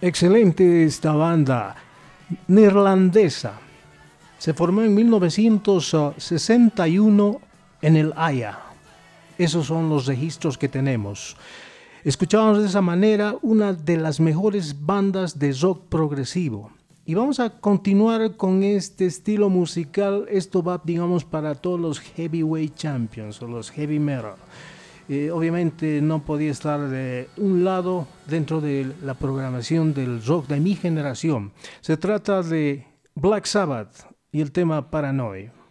Excelente esta banda neerlandesa. Se formó en 1961 en el Haya. Esos son los registros que tenemos. Escuchábamos de esa manera una de las mejores bandas de rock progresivo. Y vamos a continuar con este estilo musical. Esto va, digamos, para todos los heavyweight champions o los heavy metal. Obviamente no podía estar de un lado dentro de la programación del rock de mi generación. Se trata de Black Sabbath y el tema Paranoid.